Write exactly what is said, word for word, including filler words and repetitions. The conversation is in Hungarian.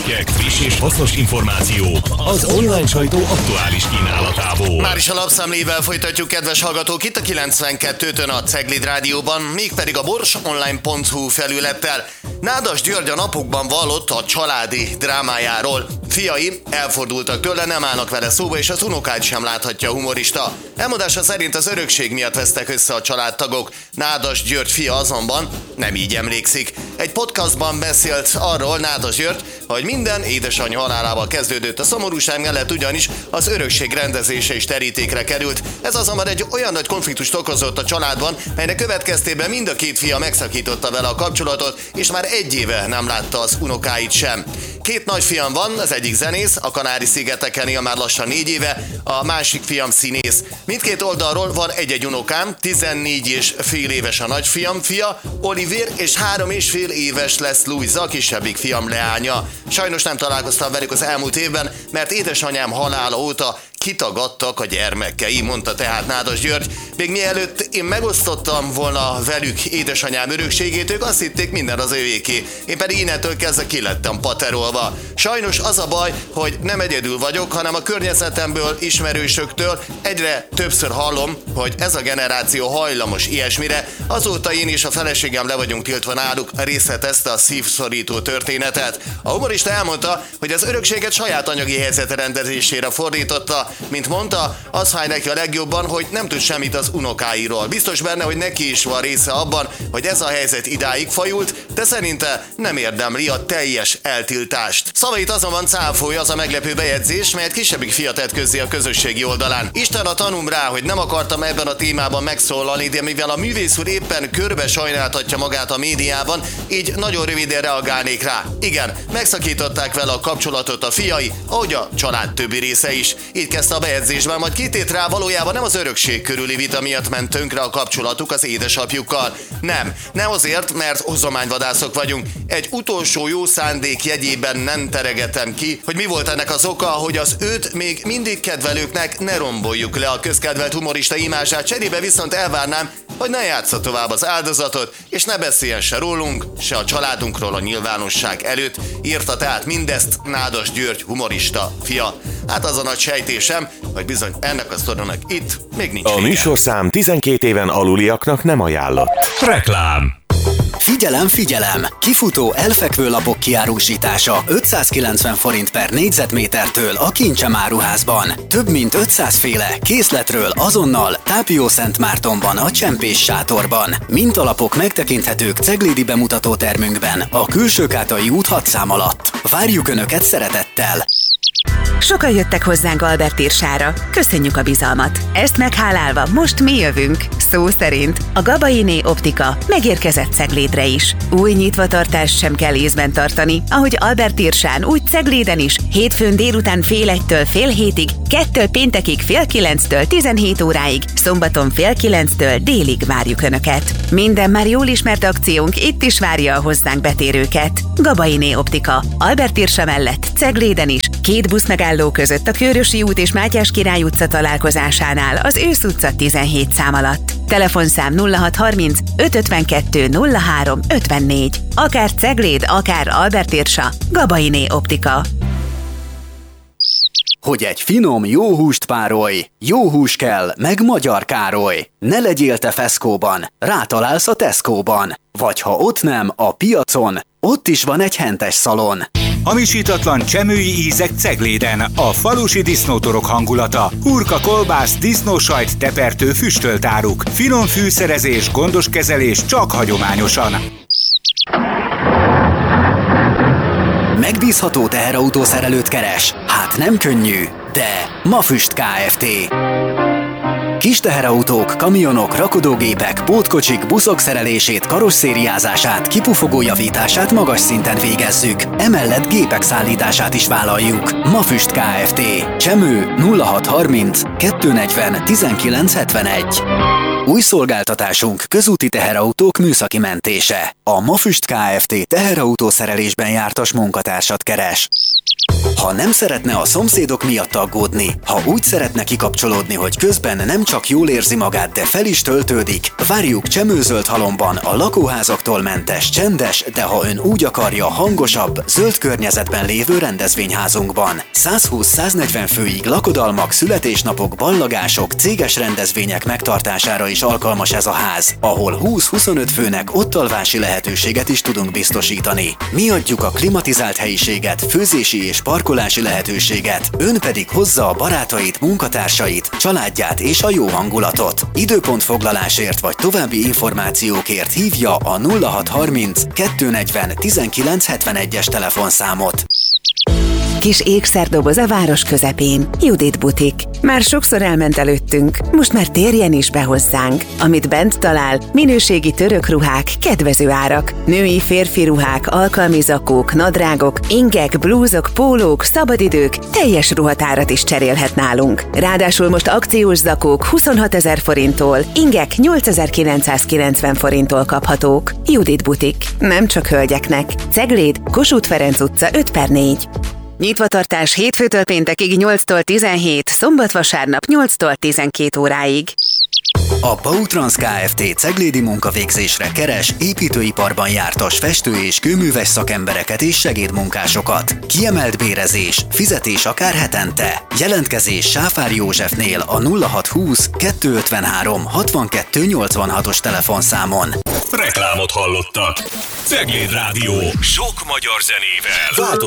hírek, friss és hasznos információk az online sajtó aktuális kínálatából. Már is a lapszemlével folytatjuk, kedves hallgatók, itt a kilencvenkettőn a Cegléd Rádióban, mégpedig a borsonline pont hu felülettel. Nádas György a napokban vallott a családi drámájáról. Fiai elfordultak tőle, nem állnak vele szóba, és az unokát sem láthatja a humorista. Elmondása szerint az örökség miatt vesztek össze a családtagok. Nádas György fia azonban nem így emlékszik. Egy podcastban beszélt arról Nádas György, hogy minden édesanyja halálával kezdődött. A szomorúság mellett ugyanis az örökség rendezése is terítékre került. Ez azonban egy olyan nagy konfliktust okozott a családban, melynek következtében mind a két fia megszakította vele a kapcsolatot, és már egy éve nem látta az unokáit sem. Két nagyfiam van, az egyik zenész, a Kanári-szigeteken él már lassan négy éve, a másik fiam színész. Mindkét oldalról van egy-egy unokám, tizennégy és fél éves a nagyfiam fia, Oliver, és három és fél éves lesz Luisa, a kisebbik fiam leánya. Sajnos nem találkoztam velük az elmúlt évben, mert édesanyám halála óta kitagadtak a gyermekei, mondta tehát Nádas György. Még mielőtt én megosztottam volna velük édesanyám örökségét, ők azt hitték, minden az övéké. Én pedig innentől kezdve kilettem paterolva. Sajnos az a baj, hogy nem egyedül vagyok, hanem a környezetemből, ismerősöktől egyre többször hallom, hogy ez a generáció hajlamos ilyesmire. Azóta én és a feleségem le vagyunk tiltva náluk, részletezte a szívszorító történetet. A humorista elmondta, hogy az örökséget saját anyagi helyzet rendezésére fordította. Mint mondta, az fáj neki a legjobban, hogy nem tud semmit az unokáiról. Biztos benne, hogy neki is van része abban, hogy ez a helyzet idáig fajult, de szerinte nem érdemli a teljes eltiltást. Szavait azonban cáfolja az a meglepő bejegyzés, melyet kisebbik fia tett közzé a közösségi oldalán. Isten a tanúm rá, hogy nem akartam ebben a témában megszólalni, de mivel a művész úr éppen körbe sajnáltatja magát a médiában, így nagyon röviden reagálnék rá. Igen, megszakították vele a kapcsolatot a fiai, ahogy a család többi része is. Így kezdte a bejegyzésben, majd kitét rá, valójában nem az örökség körüli vita miatt ment tönkre a kapcsolatuk az édesapjukkal. Nem, nem azért, mert hozományvadászok vagyunk. Egy utolsó jó szándék jegyében nem teregetem ki, hogy mi volt ennek az oka, hogy az őt még mindig kedvelőknek ne romboljuk le a közkedvelt humorista imázsát, cserébe viszont elvárnám, hogy ne játsza tovább az áldozatot, és ne beszéljen se rólunk, se a családunkról a nyilvánosság előtt, írta tehát mindezt Nádas György humorista fia. Hát az a nagy sejtésem, hogy bizony ennek a sztorinak itt még nincs A vége. műsorszám tizenkét éven aluliaknak nem ajánlott. Reklám. Figyelem, figyelem! Kifutó elfekvő lapok kiárusítása ötszázkilencven forint per négyzetmétertől a Kincsem áruházban. Több mint ötszáz féle készletről azonnal Tápió-Szentmártonban a Csempés sátorban. Mintalapok megtekinthetők ceglédi bemutatótermünkben a Külsőkátai út hat szám alatt. Várjuk Önöket szeretettel! Sokan jöttek hozzánk Albertírsára. Köszönjük a bizalmat. Ezt meghálálva most mi jövünk. Szó szerint a Gabainé Optika megérkezett Ceglédre is. Új nyitvatartást sem kell észben tartani, ahogy Albertírsán, úgy Cegléden is. Hétfőn délután fél egytől fél hétig, kettől péntekig fél kilenctől tizenhét óráig, szombaton fél kilenctől délig várjuk Önöket. Minden már jól ismert akciónk itt is várja a hozzánk betérőket. Gabainé Optika. Albertírsa mellett Cegléden is. Két buszmegálló között a Körösi út és Mátyás Király utca találkozásánál az Ősz utca tizenhét szám alatt. Telefonszám nulla hat harminc öt ötvenkettő nulla három ötvennégy. Akár Cegléd, akár Albertírsa. Gabainé Optika. Hogy egy finom, jó húst párolj, jó hús kell, meg Magyar Károly. Ne legyél te feszkóban, rátalálsz a Tesco-ban. Vagy ha ott nem, a piacon, ott is van egy hentes szalon. Hamisítatlan csemői ízek Cegléden, a falusi disznótorok hangulata, hurka, kolbász, disznósajt, tepertő, füstölt áruk, finom fűszerezés, gondos kezelés csak hagyományosan. Megbízható teherautószerelőt keres? Hát nem könnyű, de Mafüst Kft. Kis teherautók, kamionok, rakodógépek, pótkocsik, buszok szerelését, karosszériázását, kipufogó javítását magas szinten végezzük. Emellett gépek szállítását is vállaljuk. Mafüst Kft. Csemő nulla hat harminc kettőnegyven tizenkilenc hetvenegy. Új szolgáltatásunk közúti teherautók műszaki mentése. A Mafüst Kft. Teherautószerelésben jártas munkatársat keres. Ha nem szeretne a szomszédok miatt aggódni, ha úgy szeretne kikapcsolódni, hogy közben nem csak jól érzi magát, de fel is töltődik, várjuk Csemőzöld Halomban a lakóházaktól mentes, csendes, de ha ön úgy akarja, hangosabb, zöld környezetben lévő rendezvényházunkban. százhúsz-száznegyven főig lakodalmak, születésnapok, ballagások, céges rendezvények megtartására is alkalmas ez a ház, ahol húsz-huszonöt főnek ottalvási lehetőséget is tudunk biztosítani. Mi adjuk a klimatizált helyiséget, főzési és parkolási lehetőséget, ön pedig hozza a barátait, munkatársait, családját és a jó hangulatot. Időpontfoglalásért vagy további információkért hívja a nulla hat harminc kettőnegyven tizenkilenc hetvenegyes telefonszámot. Kis ékszerdoboz a város közepén. Judit Butik. Már sokszor elment előttünk, most már térjen is be hozzánk. Amit bent talál, minőségi török ruhák, kedvező árak. Női, férfi ruhák, alkalmi zakók, nadrágok, ingek, blúzok, pólók, szabadidők, teljes ruhatárat is cserélhet nálunk. Ráadásul most akciós zakók huszonhatezer forinttól, ingek nyolcezer-kilencszázkilencven forinttól kaphatók. Judit Butik. Nem csak hölgyeknek. Cegléd, Kossuth Ferenc utca öt per négy. Nyitvatartás hétfőtől péntekig nyolctól tizenhét, szombat-vasárnap nyolctól tizenkét óráig. A Bautrans Kft. Ceglédi munkavégzésre keres építőiparban jártas festő- és kőműves szakembereket és segédmunkásokat. Kiemelt bérezés, fizetés akár hetente. Jelentkezés Sáfár Józsefnél a nulla hat húsz kettőszázötvenhárom hatvankettő nyolcvanhatos telefonszámon. Reklámot hallottak. Cegléd Rádió. Sok magyar zenével.